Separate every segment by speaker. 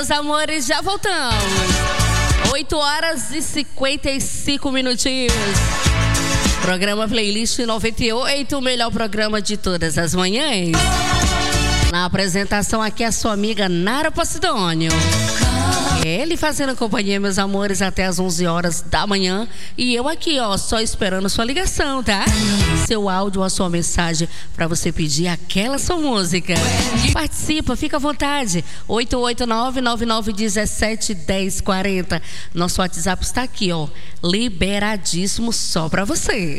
Speaker 1: meus amores, já voltamos. 8 horas e 55 minutinhos. Programa Playlist 98, o melhor programa de todas as manhãs. Na apresentação aqui a sua amiga Nara Posidônio. Ele fazendo companhia, meus amores, até as 11 horas da manhã. E eu aqui, ó, só esperando sua ligação, tá? Seu áudio ou a sua mensagem pra você pedir aquela sua música. Participa, fica à vontade. 889-9917-1040. Nosso WhatsApp está aqui, ó, liberadíssimo só pra você.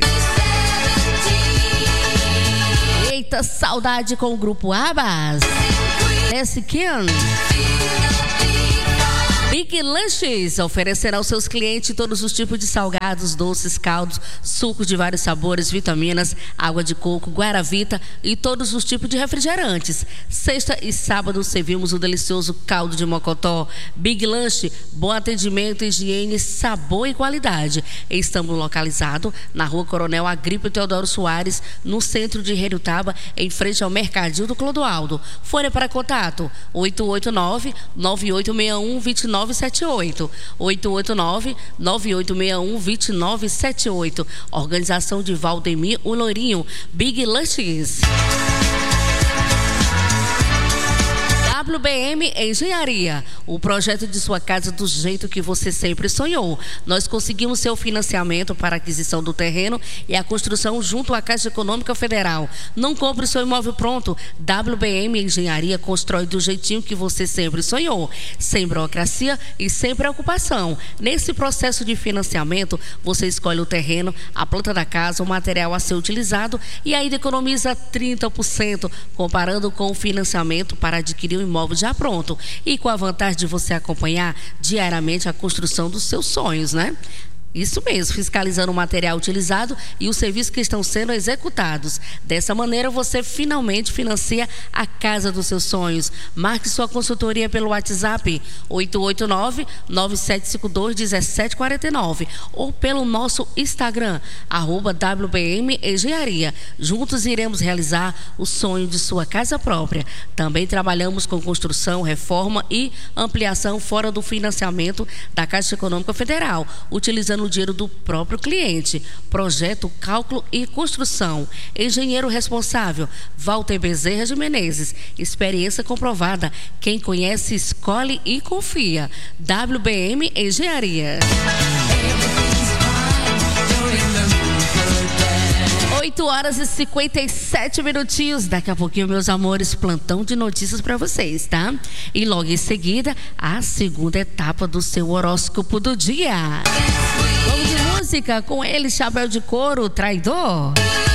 Speaker 1: Eita, saudade com o grupo Abas. Esse Kim. Big Lanches oferecerá aos seus clientes todos os tipos de salgados, doces, caldos, sucos de vários sabores, vitaminas, água de coco, guaravita e todos os tipos de refrigerantes. Sexta e sábado servimos o delicioso caldo de mocotó. Big Lanche, bom atendimento, higiene, sabor e qualidade. Estamos localizados na Rua Coronel Agripe Teodoro Soares, no centro de Heriotaba, em frente ao Mercadinho do Clodoaldo. Fone para contato 889-9861-2978. 889-9861-2978. Organização de Valdemir o Lourinho. Big Lanches. WBM Engenharia, o projeto de sua casa do jeito que você sempre sonhou. Nós conseguimos seu financiamento para a aquisição do terreno e a construção junto à Caixa Econômica Federal. Não compre seu imóvel pronto. WBM Engenharia constrói do jeitinho que você sempre sonhou, sem burocracia e sem preocupação. Nesse processo de financiamento, você escolhe o terreno, a planta da casa, o material a ser utilizado e ainda economiza 30%, comparando com o financiamento para adquirir um imóvel já pronto e com a vantagem de você acompanhar diariamente a construção dos seus sonhos, né? Isso mesmo, fiscalizando o material utilizado e os serviços que estão sendo executados. Dessa maneira, você finalmente financia a casa dos seus sonhos. Marque sua consultoria pelo WhatsApp 889-9752-1749 ou pelo nosso Instagram, @WBM Engenharia. Juntos iremos realizar o sonho de sua casa própria. Também trabalhamos com construção, reforma e ampliação fora do financiamento da Caixa Econômica Federal, utilizando o dinheiro do próprio cliente. Projeto, cálculo e construção. Engenheiro responsável, Walter Bezerra de Menezes. Experiência comprovada. Quem conhece, escolhe e confia. WBM Engenharia. 8 horas e 57 minutinhos. Daqui a pouquinho, meus amores, plantão de notícias para vocês, tá? E logo em seguida, a segunda etapa do seu horóscopo do dia. Vamos de música com ele, Chapéu de Couro, Traidor.